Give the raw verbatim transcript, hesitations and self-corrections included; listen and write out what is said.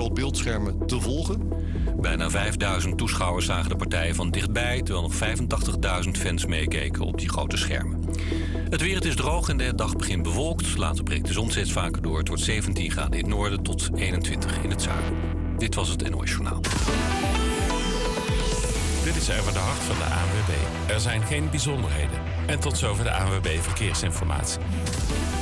overal beeldschermen te volgen. Bijna vijfduizend toeschouwers zagen de partij van dichtbij, terwijl nog vijfentachtigduizend fans meekeken op die grote schermen. Het weer, het is droog en de dag begint bewolkt. Later breekt de zon steeds vaker door. Het wordt zeventien graden in het noorden tot eenentwintig in het zuiden. Dit was het N O S Journaal. Dit is Erwin de Hart van de A N W B. Er zijn geen bijzonderheden. En tot zover de A N W B Verkeersinformatie.